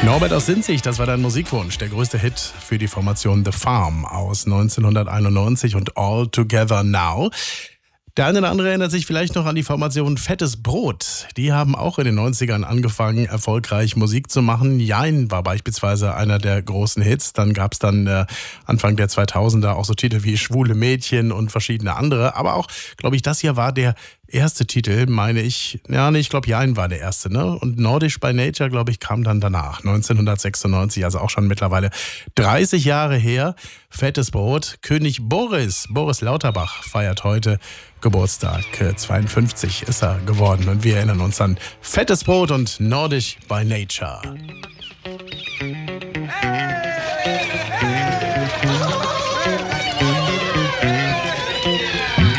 Norbert aus Sinzig, das war dein Musikwunsch. Der größte Hit für die Formation The Farm aus 1991 und All Together Now. Der eine oder andere erinnert sich vielleicht noch an die Formation Fettes Brot. Die haben auch in den 90ern angefangen, erfolgreich Musik zu machen. Jein war beispielsweise einer der großen Hits. Dann gab es Anfang der 2000er auch so Titel wie Schwule Mädchen und verschiedene andere. Aber auch, glaube ich, das hier war der erste Titel, meine ich. Ja, nee, ich glaube, Jein war der erste, ne? Und Nordisch by Nature, glaube ich, kam dann danach. 1996, also auch schon mittlerweile 30 Jahre her. Fettes Brot. König Boris Lauterbach feiert heute Geburtstag. 52 ist er geworden. Und wir erinnern uns an Fettes Brot und Nordisch by Nature.